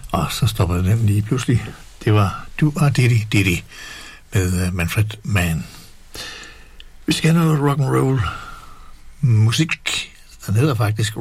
Og så stoppede den lige pludselig. Det var Du og Diddy med Manfred Mann. Vi skal have noget rock'n'roll musik. Den hedder faktisk